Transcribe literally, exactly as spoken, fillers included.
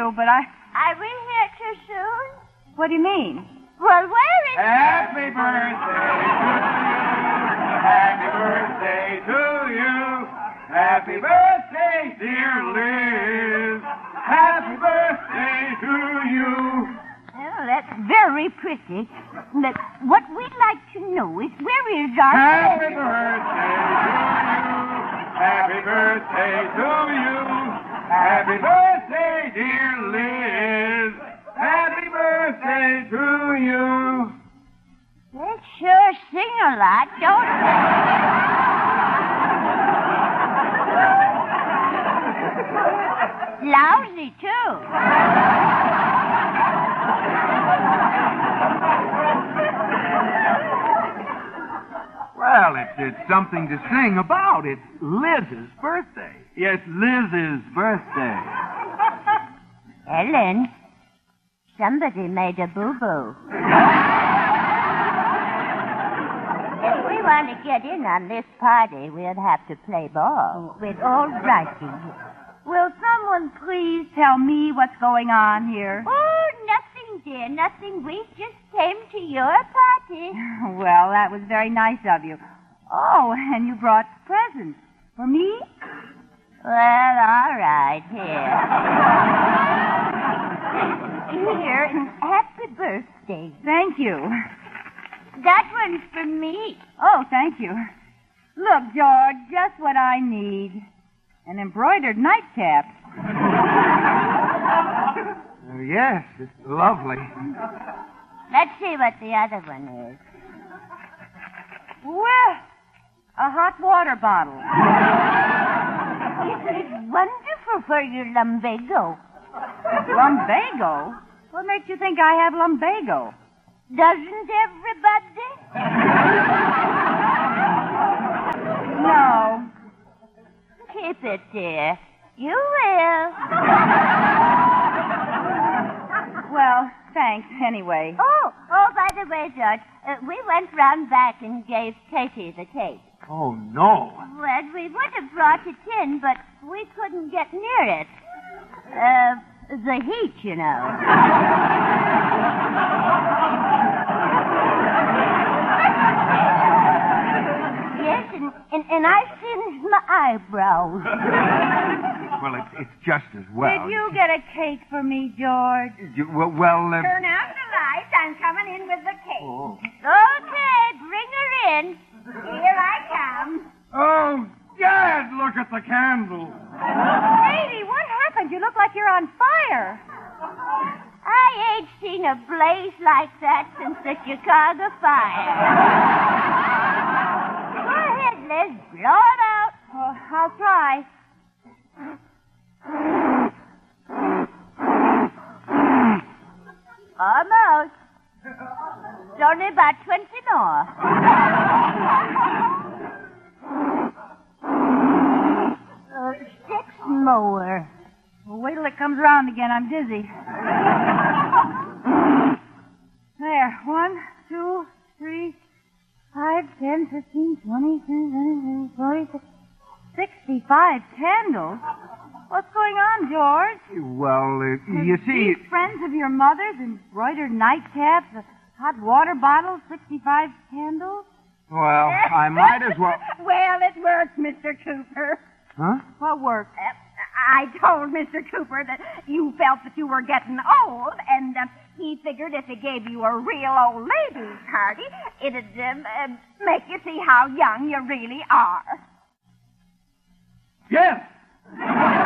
you, but I... Are we here too soon? What do you mean? Well, where is... Happy birthday to you. Happy birthday to you. Happy birthday, dear Liz. Happy birthday to you. Oh, that's very pretty. But what we'd like to know is where is our... Happy birthday to you. Happy birthday to you. Happy birthday, dear Liz. Happy birthday to you. They sure sing a lot, don't they? Lousy, too. Well, it's, it's something to sing about. It's Liz's birthday. Yes, Liz's birthday. Ellen, somebody made a boo-boo. If we want to get in on this party, we'll have to play ball with all righty. Will someone please tell me what's going on here? Oh, nothing, dear, nothing. We just came to your party. Well, that was very nice of you. Oh, and you brought presents. For me? Well, all right, here. Here, and happy birthday. Thank you. That one's for me. Oh, thank you. Look, George, just what I need. An embroidered nightcap. Oh, yes, it's lovely. Let's see what the other one is. Well, a hot water bottle. It's wonderful for your lumbago. Lumbago? What makes you think I have lumbago? Doesn't everybody? No. Keep it, dear. You will. Well, thanks anyway. Oh, oh, by the way, George, uh, we went round back and gave Katie the cake. Oh, no. Well, we would have brought it in, but we couldn't get near it. Uh, the heat, you know. Yes, and, and, and I singed my eyebrows. Well, it's, it's just as well. Did you get a cake for me, George? You, well, well uh... Turn out the lights. I'm coming in with the cake. Oh. Okay, bring her in. Here I come. Oh, Dad, look at the candle. Katie, what happened? You look like you're on fire. I ain't seen a blaze like that since the Chicago fire. Go ahead, Liz. Blow it out. Oh, I'll try. Almost. It's only about twenty more. uh, six more. Well, wait till it comes around again. I'm dizzy. There. One, two, three, five, ten, fifteen, twenty, twenty, forty, sixty-five candles. What's going on, George? Well, uh, you see... These friends of your mother's, embroidered nightcaps, a hot water bottle, sixty-five candles? Well, I might as well... Well, it worked, Mister Cooper. Huh? What worked? Uh, I told Mister Cooper that you felt that you were getting old, and uh, he figured if he gave you a real old lady's party, it'd um, uh, make you see how young you really are. Yes!